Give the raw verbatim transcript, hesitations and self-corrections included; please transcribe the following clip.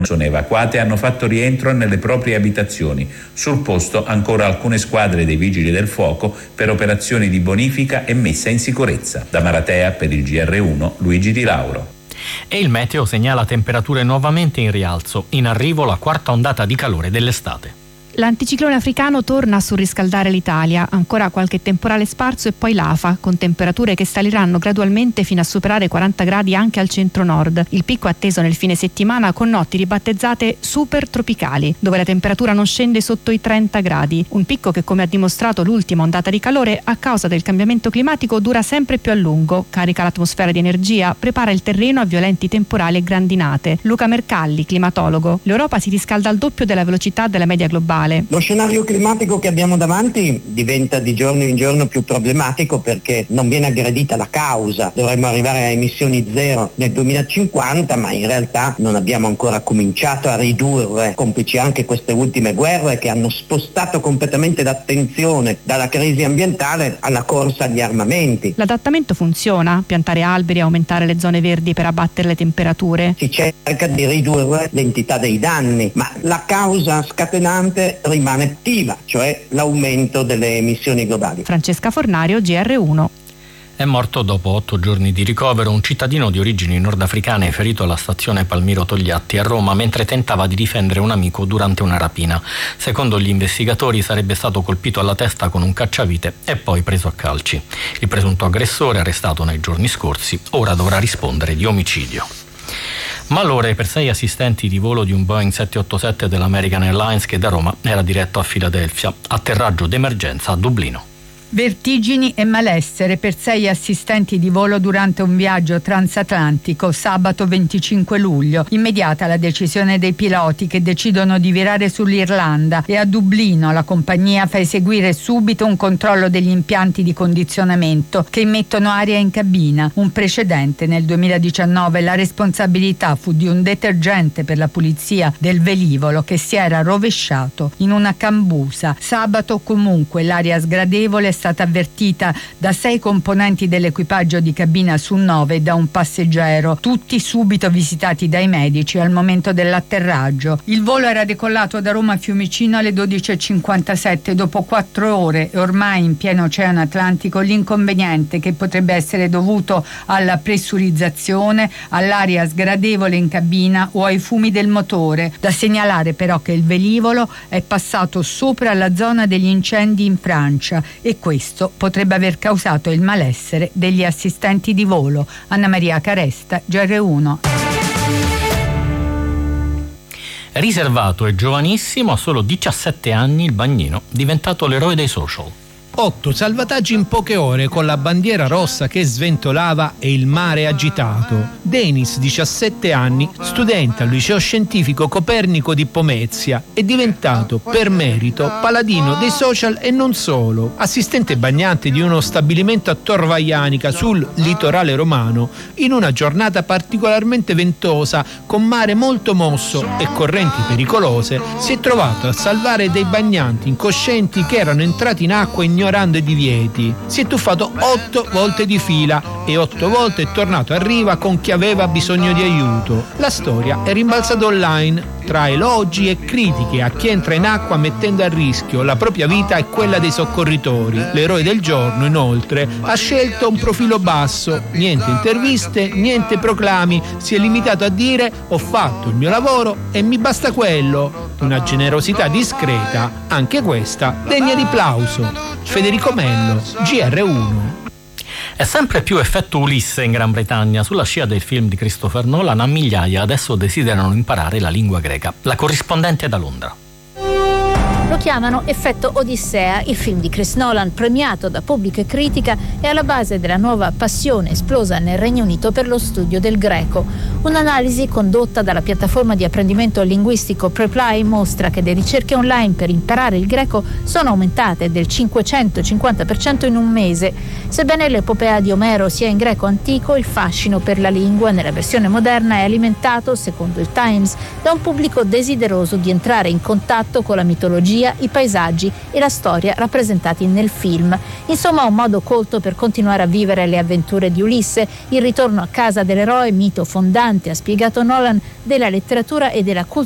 sono evacuate e hanno fatto rientro nelle proprie abitazioni. Sul posto ancora alcune squadre dei vigili del fuoco per operazioni di bonifica e messa in sicurezza. Da Maratea per il G R uno Luigi Di Lauro. E il meteo segnala temperature nuovamente in rialzo, in arrivo la quarta ondata di calore dell'estate. L'anticiclone africano torna a surriscaldare l'Italia, ancora qualche temporale sparso e poi l'afa, con temperature che saliranno gradualmente fino a superare quaranta gradi anche al centro-nord. Il picco atteso nel fine settimana con notti ribattezzate super tropicali, dove la temperatura non scende sotto i trenta gradi. Un picco che, come ha dimostrato l'ultima ondata di calore, a causa del cambiamento climatico dura sempre più a lungo, carica l'atmosfera di energia, prepara il terreno a violenti temporali e grandinate. Luca Mercalli, climatologo. L'Europa si riscalda al doppio della velocità della media globale. Lo scenario climatico che abbiamo davanti diventa di giorno in giorno più problematico perché non viene aggredita la causa. Dovremmo arrivare a emissioni zero nel duemilacinquanta, ma in realtà non abbiamo ancora cominciato a ridurre, complici anche queste ultime guerre che hanno spostato completamente l'attenzione dalla crisi ambientale alla corsa agli armamenti. L'adattamento funziona? Piantare alberi e aumentare le zone verdi per abbattere le temperature? Si cerca di ridurre l'entità dei danni, ma la causa scatenante rimane attiva, cioè l'aumento delle emissioni globali. Francesca Fornario, G R uno. È morto dopo otto giorni di ricovero un cittadino di origini nordafricane ferito alla stazione Palmiro Togliatti a Roma mentre tentava di difendere un amico durante una rapina. Secondo gli investigatori sarebbe stato colpito alla testa con un cacciavite e poi preso a calci. Il presunto aggressore, arrestato nei giorni scorsi, ora dovrà rispondere di omicidio. Malore per sei assistenti di volo di un Boeing sette otto sette dell'American Airlines che da Roma era diretto a Filadelfia. Atterraggio d'emergenza a Dublino. Vertigini e malessere per sei assistenti di volo durante un viaggio transatlantico sabato venticinque luglio. Immediata la decisione dei piloti che decidono di virare sull'Irlanda e a Dublino la compagnia fa eseguire subito un controllo degli impianti di condizionamento che immettono aria in cabina. Un precedente nel duemiladiciannove. La responsabilità fu di un detergente per la pulizia del velivolo che si era rovesciato in una cambusa. Sabato comunque l'aria sgradevole è stata avvertita da sei componenti dell'equipaggio di cabina su nove e da un passeggero, tutti subito visitati dai medici al momento dell'atterraggio. Il volo era decollato da Roma a Fiumicino alle dodici e cinquantasette. Dopo quattro ore e ormai in pieno oceano Atlantico, l'inconveniente che potrebbe essere dovuto alla pressurizzazione, all'aria sgradevole in cabina o ai fumi del motore. Da segnalare però che il velivolo è passato sopra la zona degli incendi in Francia e questo potrebbe aver causato il malessere degli assistenti di volo. Anna Maria Caresta, G R uno. Riservato e giovanissimo, a solo diciassette anni, il bagnino, diventato l'eroe dei social. Otto salvataggi in poche ore con la bandiera rossa che sventolava e il mare agitato. Denis, diciassette anni, studente al liceo scientifico Copernico di Pomezia, è diventato per merito paladino dei social e non solo. Assistente bagnante di uno stabilimento a Tor Vaianica sul litorale romano, in una giornata particolarmente ventosa, con mare molto mosso e correnti pericolose, si è trovato a salvare dei bagnanti incoscienti che erano entrati in acqua ignorando i divieti. Si è tuffato otto volte di fila e otto volte è tornato a riva con chi aveva bisogno di aiuto. La storia è rimbalzata online tra elogi e critiche a chi entra in acqua mettendo a rischio la propria vita e quella dei soccorritori. L'eroe del giorno, inoltre, ha scelto un profilo basso, niente interviste, niente proclami, si è limitato a dire: ho fatto il mio lavoro e mi basta quello. Una generosità discreta, anche questa degna di plauso. Federico Mello, G R uno. È sempre più effetto Ulisse in Gran Bretagna. Sulla scia del film di Christopher Nolan, a migliaia adesso desiderano imparare la lingua greca. La corrispondente da Londra. Lo chiamano effetto Odissea, il film di Chris Nolan, premiato da pubblico e critica, è alla base della nuova passione esplosa nel Regno Unito per lo studio del greco. Un'analisi condotta dalla piattaforma di apprendimento linguistico Preply mostra che le ricerche online per imparare il greco sono aumentate del cinquecentocinquanta per cento in un mese. Sebbene l'epopea di Omero sia in greco antico, il fascino per la lingua nella versione moderna è alimentato, secondo il Times, da un pubblico desideroso di entrare in contatto con la mitologia fotografia, i paesaggi e la storia rappresentati nel film. Insomma, un modo colto per continuare a vivere le avventure di Ulisse, il ritorno a casa dell'eroe, mito fondante, ha spiegato Nolan, della letteratura e della cultura